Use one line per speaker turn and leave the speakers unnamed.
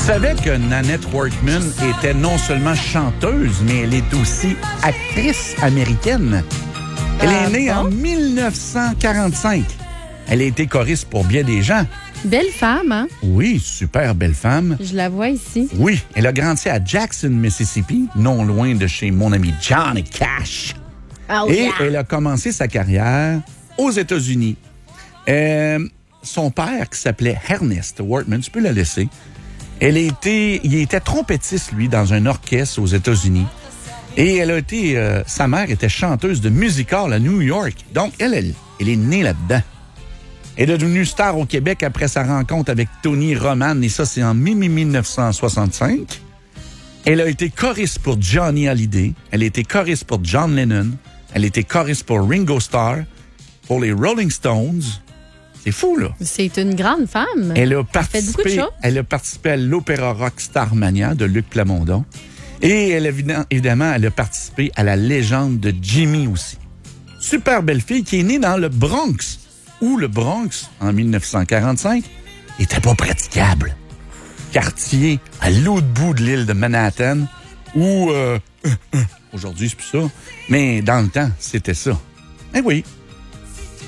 savais que Nanette Workman était non seulement chanteuse, mais elle est aussi actrice américaine. Elle est née en 1945. Elle a été choriste pour bien des gens.
Belle femme, hein?
Oui, super belle femme.
Je la vois ici.
Oui, elle a grandi à Jackson, Mississippi, non loin de chez mon ami Johnny Cash.
Oh,
Et
yeah.
elle a commencé sa carrière aux États-Unis. Son père, qui s'appelait Ernest Workman, tu peux la laisser. Il était trompettiste, lui, dans un orchestre aux États-Unis. Et sa mère était chanteuse de music hall à New York. Donc, elle est née là-dedans. Elle est devenue star au Québec après sa rencontre avec Tony Roman, et ça, c'est en 1965. Elle a été choriste pour Johnny Hallyday. Elle a été choriste pour John Lennon. Elle a été choriste pour Ringo Starr, pour les Rolling Stones. C'est fou, là.
C'est une grande femme.
Elle a
fait beaucoup de choses.
Elle a participé à l'Opéra Rock Starmania de Luc Plamondon. Et évidemment, elle a participé à la légende de Jimmy aussi. Super belle fille qui est née dans le Bronx, où le Bronx, en 1945, était pas praticable. Quartier à l'autre bout de l'île de Manhattan, où aujourd'hui, c'est plus ça, mais dans le temps, c'était ça. Eh oui,